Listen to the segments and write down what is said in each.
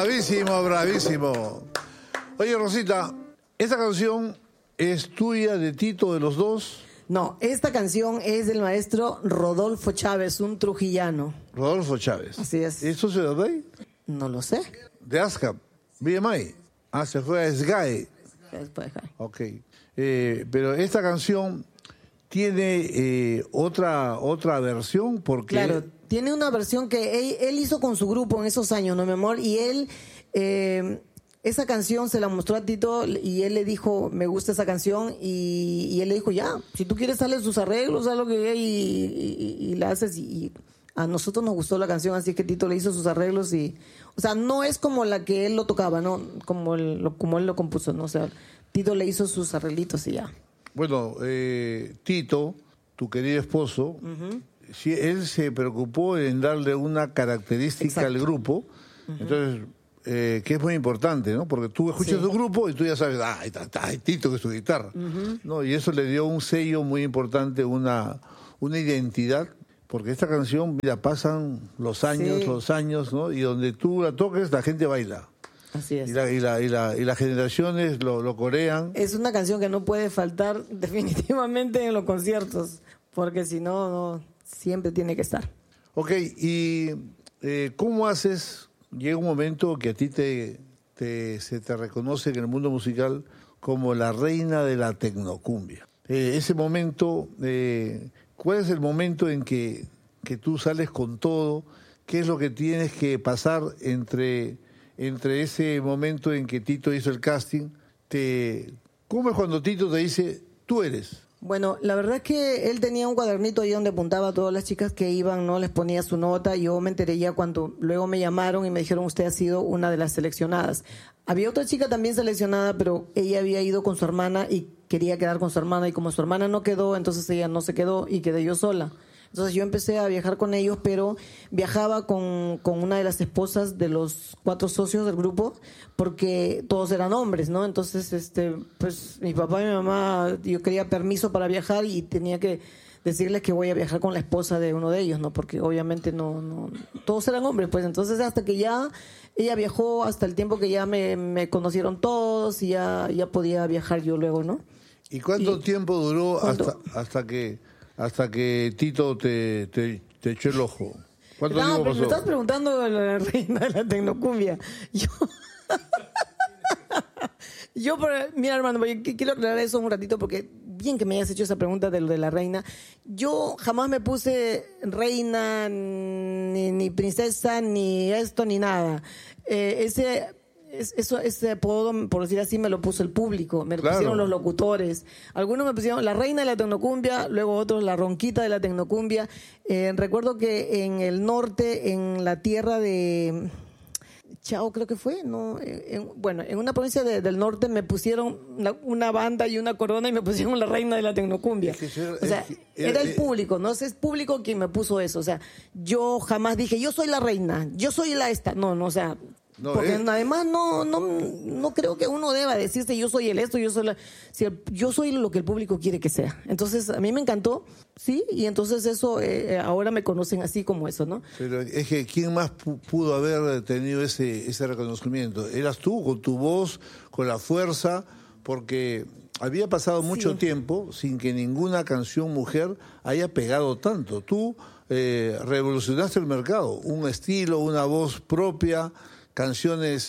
bravísimo, bravísimo. Oye, Rosita, ¿esta canción es tuya, de Tito, de los dos? No, esta canción es del maestro Rodolfo Chávez, un trujillano. Rodolfo Chávez. Así es. ¿Esto se lo doy? No lo sé. De ASCAP, BMI. Ah, se fue a SGAE. Después, Ok. Pero esta canción tiene otra versión, porque... claro, tiene una versión que él hizo con su grupo en esos años, ¿no, mi amor? Y él, esa canción se la mostró a Tito y él le dijo, me gusta esa canción, y él le dijo, ya, si tú quieres darle sus arreglos, haz lo que y la haces, y a nosotros nos gustó la canción, así que Tito le hizo sus arreglos y... O sea, no es como la que él lo tocaba, ¿no? Como él lo compuso, ¿no? O sea, Tito le hizo sus arreglitos y ya. Bueno, Tito, tu querido esposo, si él se preocupó en darle una característica al grupo, entonces, que es muy importante, ¿no? Porque tú escuchas tu grupo y tú ya sabes, ahí está Tito, que es su guitarra, ¿no? Y eso le dio un sello muy importante, una identidad, porque esta canción, mira, pasan los años, ¿no? Y donde tú la toques, la gente baila. Así es. Y las generaciones lo corean. Es una canción que no puede faltar definitivamente en los conciertos, porque si no, siempre tiene que estar. Ok, y ¿cómo haces? Llega un momento que a ti se te reconoce en el mundo musical como la reina de la tecnocumbia. Ese momento, ¿cuál es el momento en que tú sales con todo? ¿Qué es lo que tienes que pasar entre ese momento en que Tito hizo el casting? ¿Cómo es cuando Tito te dice, tú eres? Bueno, la verdad es que él tenía un cuadernito ahí donde apuntaba a todas las chicas que iban, ¿no? Les ponía su nota. Yo me enteré ya cuando luego me llamaron y me dijeron, usted ha sido una de las seleccionadas. Había otra chica también seleccionada, pero ella había ido con su hermana y quería quedar con su hermana, y como su hermana no quedó, entonces ella no se quedó y quedé yo sola. Entonces yo empecé a viajar con ellos, pero viajaba con una de las esposas de los 4 socios del grupo, porque todos eran hombres, ¿no? Entonces, pues mi papá y mi mamá, yo quería permiso para viajar y tenía que decirles que voy a viajar con la esposa de uno de ellos, ¿no? Porque obviamente no todos eran hombres, pues. Entonces hasta que ya ella viajó, hasta el tiempo que ya me conocieron todos y ya podía viajar yo luego, ¿no? ¿Y cuánto tiempo duró hasta que Tito te echó el ojo? ¿Cuánto tiempo pero pasó? me estás preguntando de la reina de la tecnocumbia. Mira, hermano, quiero aclarar eso un ratito, porque bien que me hayas hecho esa pregunta de lo de la reina. Yo jamás me puse reina, ni princesa, ni esto, ni nada. Ese apodo, por decir así, me lo puso el público, me lo pusieron los locutores. Algunos me pusieron la reina de la tecnocumbia, luego otros la ronquita de la tecnocumbia. Recuerdo que en el norte, en la tierra de Chao, creo que fue, ¿no? En una provincia del norte me pusieron una banda y una corona y me pusieron la reina de la tecnocumbia. Era el público, ¿no? Es público quien me puso eso. O sea, yo jamás dije, yo soy la reina, yo soy la esta. No, o sea... porque además no creo que uno deba decirse yo soy el esto, yo soy lo que el público quiere que sea. Entonces a mí me encantó, sí, y entonces eso ahora me conocen así como eso, ¿no? Pero es que ¿quién más pudo haber tenido ese reconocimiento? Eras tú, con tu voz, con la fuerza, porque había pasado mucho tiempo sin que ninguna canción mujer haya pegado tanto. Tú revolucionaste el mercado, un estilo, una voz propia, canciones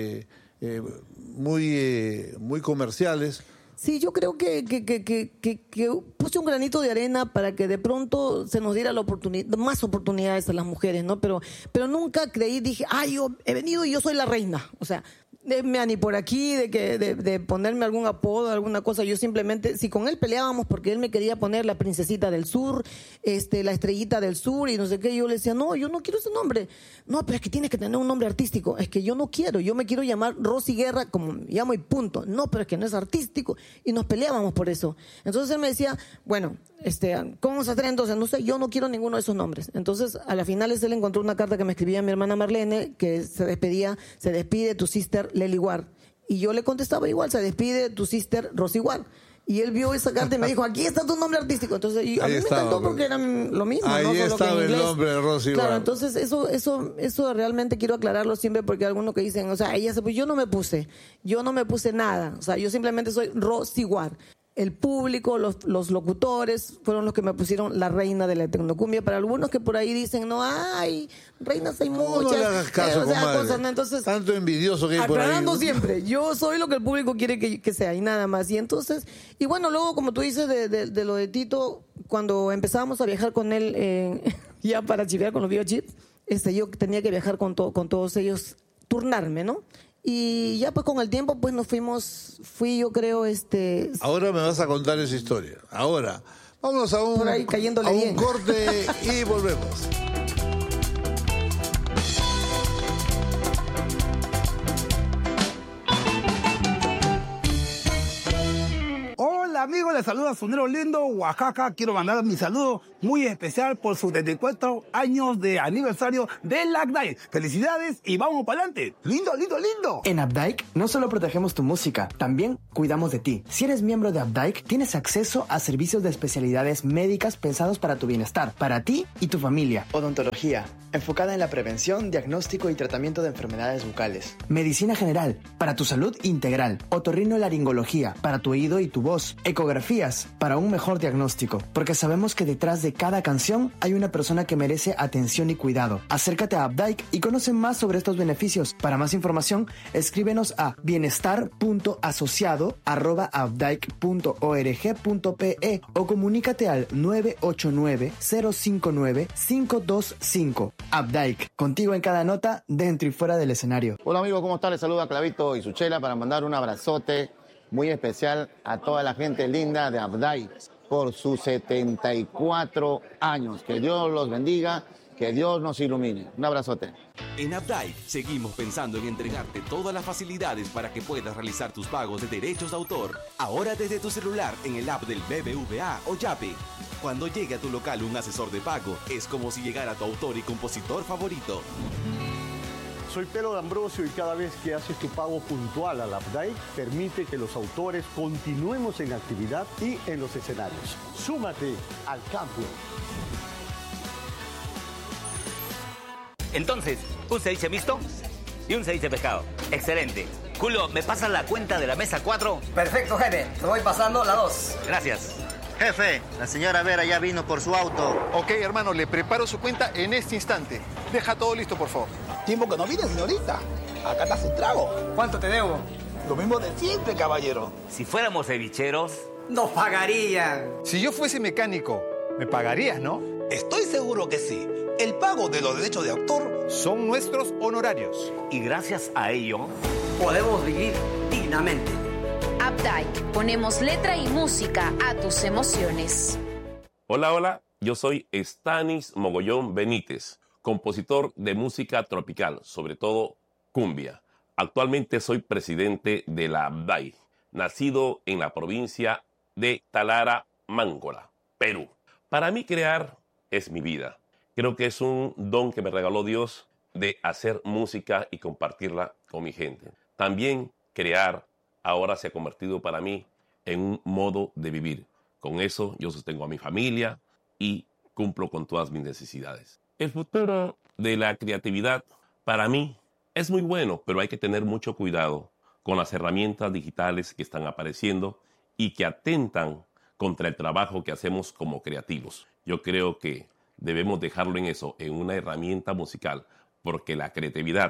muy comerciales. Sí, yo creo que puse un granito de arena para que de pronto se nos diera más oportunidades a las mujeres, ¿no? Pero nunca dije, yo he venido y yo soy la reina. O sea, ni por aquí de ponerme algún apodo, alguna cosa. Yo simplemente, si con él peleábamos porque él me quería poner la princesita del sur, la estrellita del sur y no sé qué, yo le decía, no, yo no quiero ese nombre. No, pero es que tienes que tener un nombre artístico. Es que yo no quiero, yo me quiero llamar Rosy Guerra, como me llamo y punto. No, pero es que no es artístico. Y nos peleábamos por eso. Entonces él me decía, bueno, ¿cómo vamos a hacer entonces? No sé, yo no quiero ninguno de esos nombres. Entonces, a la final él encontró una carta que me escribía mi hermana Marlene, que se despide tu sister Lely Ward. Y yo le contestaba igual, se despide tu sister Rosy Ward. Y él vio esa carta y me dijo, aquí está tu nombre artístico. Entonces, y a mí me encantó porque era lo mismo. Ahí ¿no? Solo estaba que en el inglés. nombre de Rosy Claro, War. entonces eso realmente quiero aclararlo siempre porque hay algunos que dicen, o sea, ella se pues yo no me puse nada. O sea, yo simplemente soy Rosy War. El público, los locutores fueron los que me pusieron la reina de la tecnocumbia. Para algunos que por ahí dicen, no hay, reinas hay muchas. No le hagas caso, o sea, comadre. cosas, ¿no? Entonces, tanto envidioso que hay por ahí. aclarando siempre, yo soy lo que el público quiere que sea y nada más. Y entonces, y bueno, luego como tú dices de lo de Tito, cuando empezábamos a viajar con él ya para chivear con los biochips, yo tenía que viajar con todos ellos, turnarme, ¿no? Y ya pues con el tiempo pues fui yo creo Ahora me vas a contar esa historia. Ahora, vámonos a por ahí cayéndole bien. un corte y volvemos. Hola amigos, les saluda Sonero Lindo, Oaxaca. Quiero mandar mi saludo muy especial por sus 74 años de aniversario de la Updike. Felicidades y vamos para adelante. Lindo, lindo, lindo. En Updike no solo protegemos tu música, también cuidamos de ti. Si eres miembro de Updike, tienes acceso a servicios de especialidades médicas pensados para tu bienestar, para ti y tu familia. Odontología, enfocada en la prevención, diagnóstico y tratamiento de enfermedades bucales. Medicina general, para tu salud integral. Otorrinolaringología, para tu oído y tu voz. Ecografías, para un mejor diagnóstico. Porque sabemos que detrás de cada canción hay una persona que merece atención y cuidado. Acércate a Updike y conoce más sobre estos beneficios. Para más información, escríbenos a bienestar.asociado@updike.org.pe o comunícate al 989-059-525. Updike, contigo en cada nota, dentro y fuera del escenario. Hola amigos, ¿cómo están? Les saluda Clavito y Suchela para mandar un abrazote muy especial a toda la gente linda de Updike por sus 74 años. Que Dios los bendiga, que Dios nos ilumine. Un abrazote. En Updike seguimos pensando en entregarte todas las facilidades para que puedas realizar tus pagos de derechos de autor. Ahora desde tu celular en el app del BBVA o Yape. Cuando llegue a tu local un asesor de pago, es como si llegara tu autor y compositor favorito. Soy Pedro D'Ambrosio y cada vez que haces tu pago puntual a la Updike, permite que los autores continuemos en actividad y en los escenarios. Súmate al cambio. Entonces, un ceviche mixto y un ceviche pescado. Excelente. Julio, ¿me pasas la cuenta de la mesa 4? Perfecto, jefe. Te voy pasando la 2. Gracias. Jefe, la señora Vera ya vino por su auto. Ok, hermano, le preparo su cuenta en este instante. Deja todo listo, por favor. Tiempo que no viene, señorita. Acá está su trago. ¿Cuánto te debo? Lo mismo de siempre, caballero. Si fuéramos cevicheros... Nos pagarían. Si yo fuese mecánico, me pagarías, ¿no? Estoy seguro que sí. El pago de los derechos de autor Son nuestros honorarios. Y gracias a ello... podemos vivir dignamente. Updike, ponemos letra y música a tus emociones. Hola, yo soy Stanis Mogollón Benítez, compositor de música tropical, sobre todo cumbia. Actualmente soy presidente de la Updike, nacido en la provincia de Talara, Mángola, Perú. Para mí crear es mi vida. Creo que es un don que me regaló Dios de hacer música y compartirla con mi gente. También crear ahora se ha convertido para mí en un modo de vivir. Con eso yo sostengo a mi familia y cumplo con todas mis necesidades. El futuro de la creatividad para mí es muy bueno, pero hay que tener mucho cuidado con las herramientas digitales que están apareciendo y que atentan contra el trabajo que hacemos como creativos. Yo creo que debemos dejarlo en eso, en una herramienta musical, porque la creatividad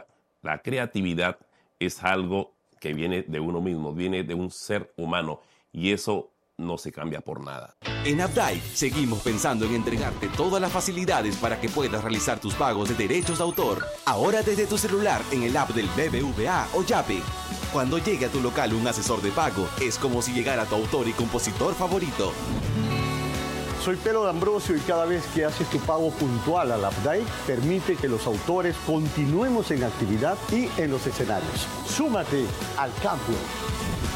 es algo que viene de uno mismo, viene de un ser humano y eso no se cambia por nada. En Updike seguimos pensando en entregarte todas las facilidades para que puedas realizar tus pagos de derechos de autor. Ahora desde tu celular en el app del BBVA o Yape. Cuando llegue a tu local un asesor de pago, es como si llegara tu autor y compositor favorito. Soy Pedro D'Ambrosio y cada vez que haces tu pago puntual a la Updike, permite que los autores continuemos en actividad y en los escenarios. Súmate al cambio.